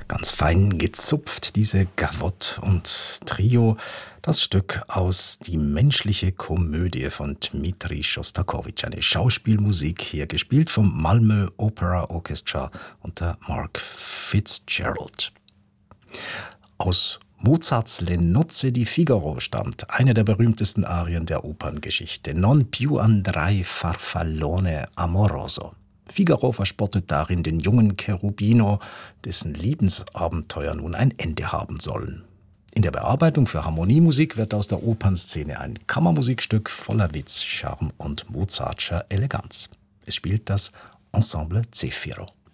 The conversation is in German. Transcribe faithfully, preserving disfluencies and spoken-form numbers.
Ganz fein gezupft, diese Gavotte und Trio, das Stück aus Die menschliche Komödie von Dmitri Schostakowitsch. Eine Schauspielmusik hier gespielt vom Malmö Opera Orchestra unter Mark Fitzgerald. Aus Mozarts Le nozze di Figaro stammt eine der berühmtesten Arien der Operngeschichte. Non più andrai farfallone amoroso. Figaro verspottet darin den jungen Cherubino, dessen Liebensabenteuer nun ein Ende haben sollen. In der Bearbeitung für Harmoniemusik wird aus der Opernszene ein Kammermusikstück voller Witz, Charme und Mozartscher Eleganz. Es spielt das Ensemble Zefiro.